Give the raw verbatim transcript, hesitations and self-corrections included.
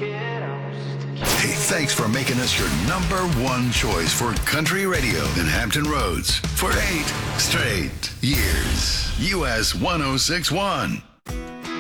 Hey, thanks for making us your number one choice for country radio in Hampton Roads for eight straight years. U S one oh six one.